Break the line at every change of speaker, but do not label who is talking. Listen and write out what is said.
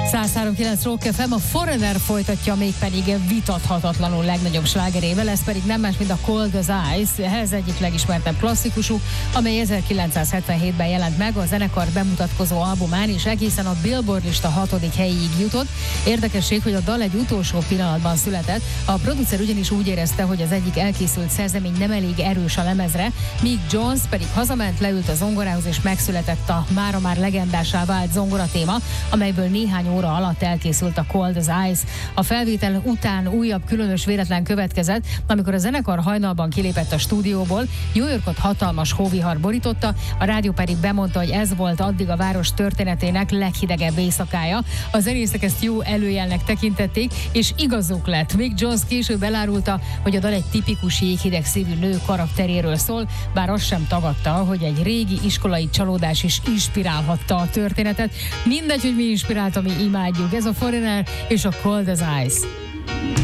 103.9 Rock FM, a Foreigner folytatja mégpedig vitathatatlanul legnagyobb slágerével, ez pedig nem más, mint a Cold as Ice, ez egyik legismertebb klasszikusuk, amely 1977-ben jelent meg a zenekar bemutatkozó albumán, és egészen a Billboard lista 6. helyéig jutott. Érdekesség, hogy a dal egy utolsó pillanatban született, a producer ugyanis úgy érezte, hogy az egyik elkészült szerzemény nem elég erős a lemezre, míg Jones pedig hazament, leült a zongorához, és megszületett a mára már legendássá vált zongoratéma, amelyből néhány óra alatt elkészült a Cold as Ice. A felvétel után újabb különös véletlen következett, amikor a zenekar hajnalban kilépett a stúdióból, New Yorkot hatalmas hóvihar borította, a rádió pedig bemondta, hogy ez volt addig a város történetének leghidegebb éjszakája. A zenészek ezt jó előjelnek tekintették, és igazuk lett. Mick Jones később elárulta, hogy a dal egy tipikus jéghideg szívű nő karakteréről szól, bár azt sem tagadta, hogy egy régi iskolai csalódás is inspirálhatta a történetet. Mindegy, hogy mi inspirálta, mi imádjuk. Ez a Foreigner és a Cold as Ice.